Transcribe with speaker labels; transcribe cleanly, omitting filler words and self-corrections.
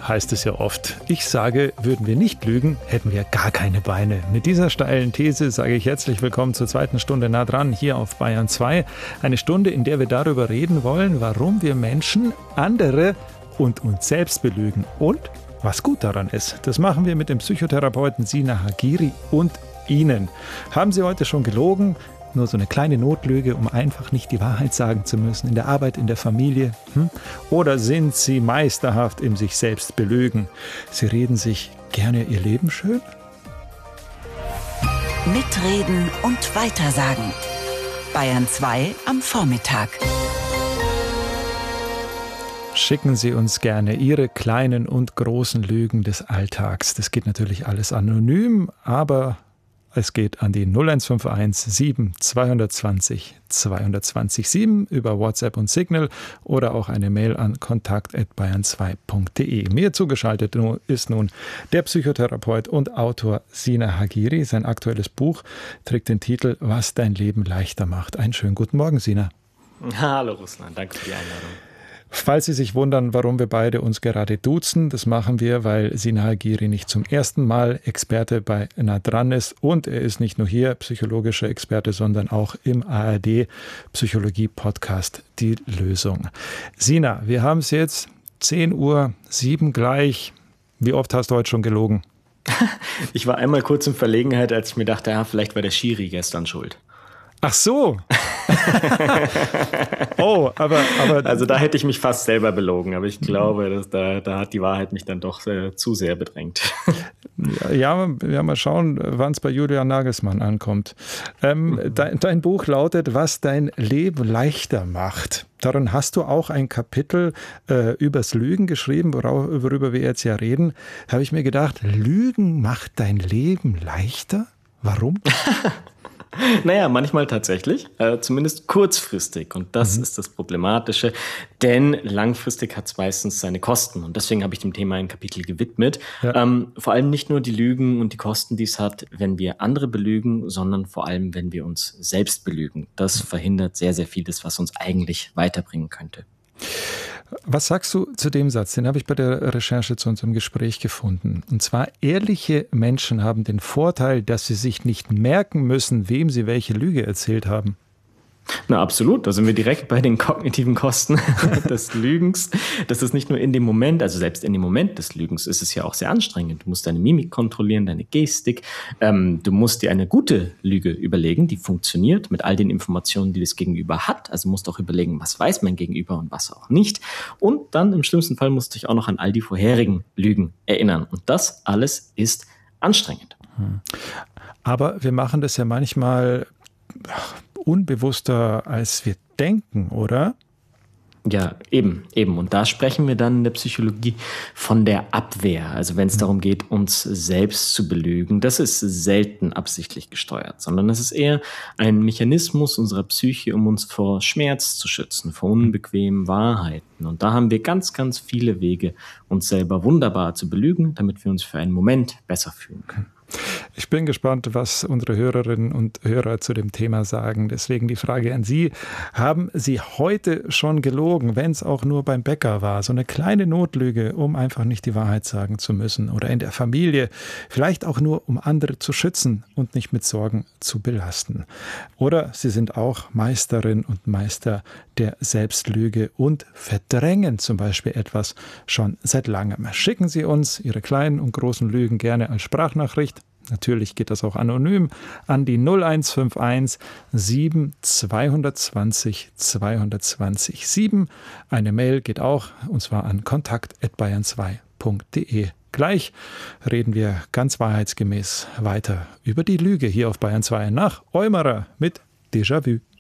Speaker 1: heißt es ja oft. Ich sage, würden wir nicht lügen, hätten wir gar keine Beine. Mit dieser steilen These sage ich herzlich willkommen zur zweiten Stunde nah dran hier auf Bayern 2. Eine Stunde, in der wir darüber reden wollen, warum wir Menschen andere und uns selbst belügen und was gut daran ist. Das machen wir mit dem Psychotherapeuten Sina Hagiri und Ihnen. Haben Sie heute schon gelogen? Nur so eine kleine Notlüge, um einfach nicht die Wahrheit sagen zu müssen, in der Arbeit, in der Familie? Oder sind Sie meisterhaft im sich selbst belügen? Sie reden sich gerne Ihr Leben schön?
Speaker 2: Mitreden und weitersagen. Bayern 2 am Vormittag.
Speaker 1: Schicken Sie uns gerne Ihre kleinen und großen Lügen des Alltags. Das geht natürlich alles anonym, aber es geht an die 0151 7 220 220 7 über WhatsApp und Signal oder auch eine Mail an kontakt@bayern2.de. Mir zugeschaltet ist nun der Psychotherapeut und Autor Sina Hagiri. Sein aktuelles Buch trägt den Titel Was dein Leben leichter macht. Einen schönen guten Morgen, Sina.
Speaker 3: Hallo Russland, danke für die Einladung.
Speaker 1: Falls Sie sich wundern, warum wir beide uns gerade duzen, das machen wir, weil Sina Hagiri nicht zum ersten Mal Experte bei Nah dran ist und er ist nicht nur hier psychologischer Experte, sondern auch im ARD Psychologie-Podcast Die Lösung. Sina, wir haben es jetzt 10:07 Uhr gleich. Wie oft hast du heute schon gelogen?
Speaker 3: Ich war einmal kurz in Verlegenheit, als ich mir dachte, ja, vielleicht war der Schiri gestern schuld.
Speaker 1: Ach so. Oh, aber
Speaker 3: also da hätte ich mich fast selber belogen, aber ich glaube, da hat die Wahrheit mich dann doch zu sehr bedrängt.
Speaker 1: Ja, mal schauen, wann es bei Julian Nagelsmann ankommt. Dein Buch lautet, was dein Leben leichter macht. Darin hast du auch ein Kapitel übers Lügen geschrieben, worüber wir jetzt ja reden. Habe ich mir gedacht, Lügen macht dein Leben leichter? Warum?
Speaker 3: Naja, manchmal tatsächlich, zumindest kurzfristig. Und das ist das Problematische, denn langfristig hat es meistens seine Kosten. Und deswegen habe ich dem Thema ein Kapitel gewidmet. Ja. Vor allem nicht nur die Lügen und die Kosten, die es hat, wenn wir andere belügen, sondern vor allem, wenn wir uns selbst belügen. Das verhindert sehr, sehr vieles, was uns eigentlich weiterbringen könnte.
Speaker 1: Was sagst du zu dem Satz? Den habe ich bei der Recherche zu unserem Gespräch gefunden. Und zwar, ehrliche Menschen haben den Vorteil, dass sie sich nicht merken müssen, wem sie welche Lüge erzählt haben.
Speaker 3: Na absolut, da sind wir direkt bei den kognitiven Kosten des Lügens. Das ist nicht nur in dem Moment, also selbst in dem Moment des Lügens ist es ja auch sehr anstrengend. Du musst deine Mimik kontrollieren, deine Gestik. Du musst dir eine gute Lüge überlegen, die funktioniert mit all den Informationen, die das Gegenüber hat. Also musst auch überlegen, was weiß mein Gegenüber und was auch nicht. Und dann im schlimmsten Fall musst du dich auch noch an all die vorherigen Lügen erinnern. Und das alles ist anstrengend.
Speaker 1: Aber wir machen das ja manchmal unbewusster, als wir denken, oder?
Speaker 3: Ja, eben. Und da sprechen wir dann in der Psychologie von der Abwehr. Also wenn es darum geht, uns selbst zu belügen, das ist selten absichtlich gesteuert, sondern das ist eher ein Mechanismus unserer Psyche, um uns vor Schmerz zu schützen, vor unbequemen Wahrheiten. Und da haben wir ganz, ganz viele Wege, uns selber wunderbar zu belügen, damit wir uns für einen Moment besser fühlen können.
Speaker 1: Ich bin gespannt, was unsere Hörerinnen und Hörer zu dem Thema sagen. Deswegen die Frage an Sie. Haben Sie heute schon gelogen, wenn es auch nur beim Bäcker war? So eine kleine Notlüge, um einfach nicht die Wahrheit sagen zu müssen. Oder in der Familie, vielleicht auch nur, um andere zu schützen und nicht mit Sorgen zu belasten. Oder Sie sind auch Meisterin und Meister der Selbstlüge und verdrängen zum Beispiel etwas schon seit langem. Schicken Sie uns Ihre kleinen und großen Lügen gerne als Sprachnachricht. Natürlich geht das auch anonym an die 0151 7 220 220 7. Eine Mail geht auch, und zwar an kontakt@bayern2.de. Gleich reden wir ganz wahrheitsgemäß weiter über die Lüge hier auf Bayern 2 nach Eumerer mit Déjà-vu.